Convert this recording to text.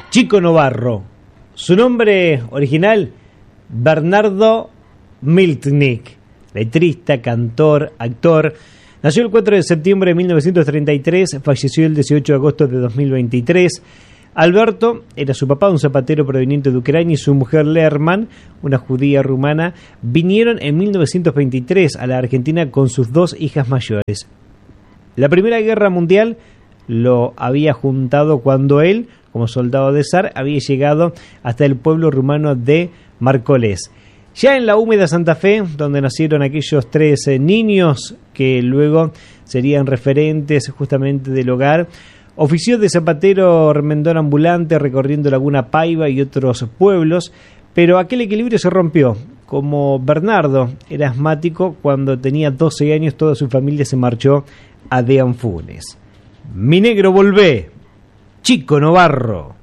Chico Novarro. Su nombre original, Bernardo Miltnik, letrista, cantor, actor. Nació el 4 de septiembre de 1933, falleció el 18 de agosto de 2023. Alberto era su papá, un zapatero proveniente de Ucrania, y su mujer Lerman, una judía rumana. Vinieron en 1923 a la Argentina con sus 2 hijas mayores. La Primera Guerra Mundial lo había juntado cuando él, como soldado de zar, había llegado hasta el pueblo rumano de Márcoles. Ya en la húmeda Santa Fe, donde nacieron aquellos 3 niños que luego serían referentes justamente del hogar, ofició de zapatero remendón ambulante recorriendo Laguna Paiva y otros pueblos, pero aquel equilibrio se rompió. Como Bernardo era asmático, cuando tenía 12 años toda su familia se marchó a Deanfunes. Mi negro volvé, Chico Novarro.